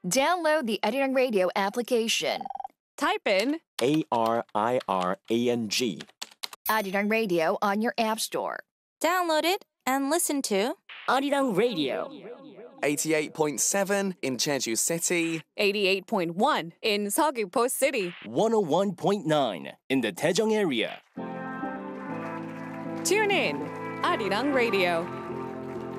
Download the Arirang Radio application. Type in ARIRANG. Arirang Radio on your App Store. Download it and listen to Arirang Radio. 88.7 in Jeju City. 88.1 in Seogwipo City. 101.9 in the Daejeong area. Tune in, Arirang Radio.